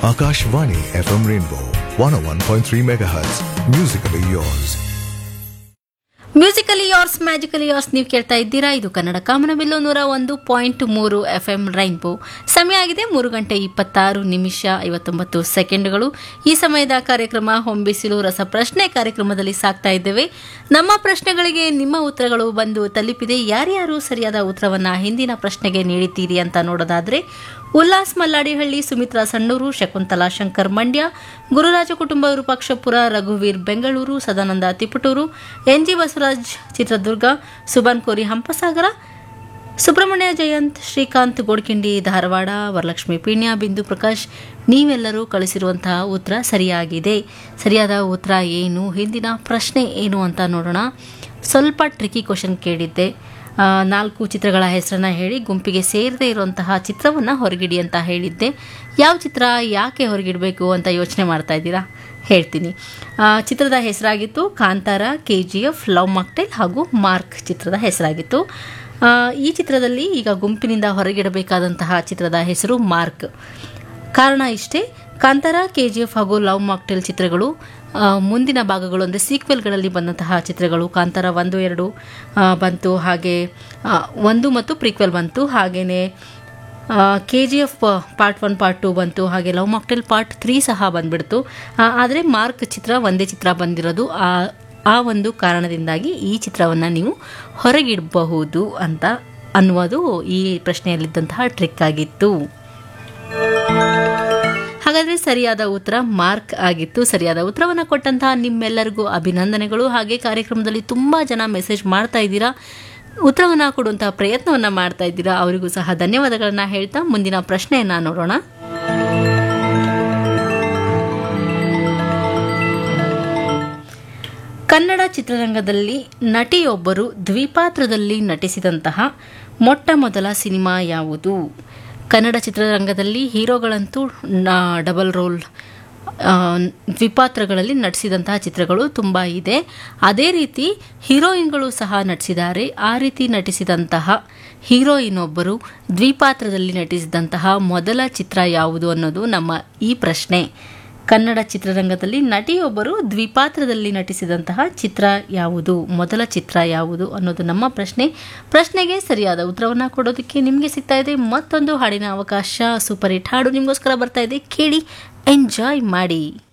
Akashvani FM Rainbow 101.3 MHz. Musically yours. Musically ಯಾರ್ಸ್ magically ಯಾರ್ಸ್ ನೀವು ಕೇಳ್ತಾ ಇದ್ದೀರಾ. ಇದು ಕನ್ನಡ ಕಾಮನಬಿಲ್ಲು 101.3 FM ರೈನ್ಬೋ. ಸಮಯ ಆಗಿದೆ 3:26 ಈ ಸಮಯದ ಕಾರ್ಯಕ್ರಮ ಹೊಂಬಿಸಿಲು ರಸಪ್ರಶ್ನೆ ಕಾರ್ಯಕ್ರಮದಲ್ಲಿ ಸಾಕ್ತಾ ಇದ್ದೇವೆ. ನಮ್ಮ ಪ್ರಶ್ನೆಗಳಿಗೆ ನಿಮ್ಮ ಉತ್ತರಗಳು ಬಂದು ತಲುಪಿದೆ. ಯಾರ್ಯಾರು ಸರಿಯಾದ ಉತ್ತರವನ್ನ ಹಿಂದಿನ ಪ್ರಶ್ನೆಗೆ ನೀಡಿದ್ದೀರಿ ಅಂತ ನೋಡೋದಾದ್ರೆ ಉಲ್ಲಾಸ್ ಮಲ್ಲಾಡಿಹಳ್ಳಿ, ಸುಮಿತ್ರಾ ಸಣ್ಣೂರು, ಶಕುಂತಲಾ ಶಂಕರ್ ಮಂಡ್ಯ, ಗುರುರಾಜ ಕುಟುಂಬ ವಿರೂಪಾಕ್ಷಪುರ, ರಘುವೀರ್ ಬೆಂಗಳೂರು, ಸದಾನಂದ ತಿಪಟೂರು, ಎನ್ಜಿ ಬಸವರಾಜ್ ಚಿತ್ರದುರ್ಗ, ಸುಬಾನ್ ಕೋರಿ ಹಂಪಸಾಗರ, ಸುಬ್ರಹ್ಮಣ್ಯ ಜಯಂತ್, ಶ್ರೀಕಾಂತ್ ಗೋಡ್ಕಿಂಡಿ ಧಾರವಾಡ, ವರಲಕ್ಷ್ಮಿ ಪೀಣ್ಯ, ಬಿಂದು ಪ್ರಕಾಶ್, ನೀವೆಲ್ಲರೂ ಕಳಿಸಿರುವಂತಹ ಉತ್ತರ ಸರಿಯಾಗಿದೆ. ಸರಿಯಾದ ಉತ್ತರ ಏನು, ಹಿಂದಿನ ಪ್ರಶ್ನೆ ಏನು ಅಂತ ನೋಡೋಣ. ಸ್ವಲ್ಪ ಟ್ರಿಕಿ ಕ್ವಶನ್ ಕೇಳಿದ್ದೆ. 4 ಚಿತ್ರಗಳ ಹೆಸರನ್ನ ಹೇಳಿ ಗುಂಪಿಗೆ ಸೇರದೇ ಇರುವಂತಹ ಚಿತ್ರವನ್ನು ಹೊರಗಿಡಿ ಅಂತ ಹೇಳಿದ್ದೆ. ಯಾವ ಚಿತ್ರ ಯಾಕೆ ಹೊರಗಿಡಬೇಕು ಅಂತ ಯೋಚನೆ ಮಾಡ್ತಾ ಇದ್ದೀರಾ? ಹೇಳ್ತೀನಿ. ಚಿತ್ರದ ಹೆಸರಾಗಿತ್ತು ಕಾಂತಾರ, KGF, ಲವ್ ಮಾಕ್ಟೇಲ್ ಹಾಗೂ ಮಾರ್ಕ್ ಚಿತ್ರದ ಹೆಸರಾಗಿತ್ತು. ಈ ಚಿತ್ರದಲ್ಲಿ ಈಗ ಗುಂಪಿನಿಂದ ಹೊರಗಿಡಬೇಕಾದಂತಹ ಚಿತ್ರದ ಹೆಸರು ಮಾರ್ಕ್. ಕಾರಣ ಇಷ್ಟೇ, ಕಾಂತಾರ, KGF ಹಾಗೂ ಲವ್ ಮಾಕ್ಟೇಲ್ ಚಿತ್ರಗಳು ಮುಂದಿನ ಭಾಗಗಳು ಅಂದರೆ ಸೀಕ್ವೆಲ್ಗಳಲ್ಲಿ ಬಂದಂತಹ ಚಿತ್ರಗಳು. ಕಾಂತಾರ 1, 2 ಬಂತು, ಹಾಗೆ 1 ಮತ್ತು ಪ್ರೀಕ್ವೆಲ್ ಬಂತು, ಹಾಗೆಯೇ KGF ಪಾರ್ಟ್ 1 ಪಾರ್ಟ್ 2 ಬಂತು, ಹಾಗೆ ಲವ್ ಮಾಕ್ಟೇಲ್ ಪಾರ್ಟ್ 3 ಸಹ ಬಂದ್ಬಿಡ್ತು. ಆದರೆ ಮಾರ್ಕ್ ಚಿತ್ರ ಒಂದೇ ಚಿತ್ರ ಬಂದಿರೋದು. ಆ ಒಂದು ಕಾರಣದಿಂದಾಗಿ ಈ ಚಿತ್ರವನ್ನು ನೀವು ಹೊರಗಿಡಬಹುದು ಅಂತ ಅನ್ನುವುದು ಈ ಪ್ರಶ್ನೆಯಲ್ಲಿದ್ದಂತಹ ಟ್ರಿಕ್ ಆಗಿತ್ತು. ಹಾಗಾದರೆ ಸರಿಯಾದ ಉತ್ತರ ಮಾರ್ಕ್ ಆಗಿತ್ತು. ಸರಿಯಾದ ಉತ್ತರವನ್ನು ಕೊಟ್ಟಂತಹ ನಿಮ್ಮೆಲ್ಲರಿಗೂ ಅಭಿನಂದನೆಗಳು. ಹಾಗೆ ಕಾರ್ಯಕ್ರಮದಲ್ಲಿ ತುಂಬ ಜನ ಮೆಸೇಜ್ ಮಾಡ್ತಾ ಇದ್ದೀರಾ, ಉತ್ತರವನ್ನು ಕೊಡುವಂತಹ ಪ್ರಯತ್ನವನ್ನು ಮಾಡ್ತಾ ಇದ್ದೀರಾ. ಅವರಿಗೂ ಸಹ ಧನ್ಯವಾದಗಳನ್ನು ಹೇಳ್ತಾ ಮುಂದಿನ ಪ್ರಶ್ನೆಯನ್ನು ನೋಡೋಣ. ಕನ್ನಡ ಚಿತ್ರರಂಗದಲ್ಲಿ ನಟಿಯೊಬ್ಬರು ದ್ವಿಪಾತ್ರದಲ್ಲಿ ನಟಿಸಿದಂತಹ ಮೊಟ್ಟ ಮೊದಲ ಸಿನಿಮಾ ಯಾವುದು? ಕನ್ನಡ ಚಿತ್ರರಂಗದಲ್ಲಿ ಹೀರೋಗಳಂತೂ ಡಬಲ್ ರೋಲ್ ದ್ವಿಪಾತ್ರಗಳಲ್ಲಿ ನಟಿಸಿದಂತಹ ಚಿತ್ರಗಳು ತುಂಬ ಇದೆ. ಅದೇ ರೀತಿ ಹೀರೋಯಿನ್ಗಳು ಸಹ ನಟಿಸಿದ್ದಾರೆ. ಆ ರೀತಿ ನಟಿಸಿದಂತಹ ಹೀರೋಯಿನ್ ಒಬ್ಬರು ದ್ವಿಪಾತ್ರದಲ್ಲಿ ನಟಿಸಿದಂತಹ ಮೊದಲ ಚಿತ್ರ ಯಾವುದು ಅನ್ನೋದು ನಮ್ಮ ಈ ಪ್ರಶ್ನೆ. ಕನ್ನಡ ಚಿತ್ರರಂಗದಲ್ಲಿ ನಟಿಯೊಬ್ಬರು ದ್ವಿಪಾತ್ರದಲ್ಲಿ ನಟಿಸಿದಂತಹ ಚಿತ್ರ ಯಾವುದು, ಮೊದಲ ಚಿತ್ರ ಯಾವುದು ಅನ್ನೋದು ನಮ್ಮ ಪ್ರಶ್ನೆ. ಪ್ರಶ್ನೆಗೆ ಸರಿಯಾದ ಉತ್ತರವನ್ನು ಕೊಡೋದಕ್ಕೆ ನಿಮಗೆ ಸಿಗ್ತಾ ಇದೆ ಮತ್ತೊಂದು ಹಾಡಿನ ಅವಕಾಶ. ಸೂಪರ್ ಹಿಟ್ ಹಾಡು ನಿಮಗೋಸ್ಕರ ಬರ್ತಾ ಇದೆ, ಕೇಳಿ ಎಂಜಾಯ್ ಮಾಡಿ.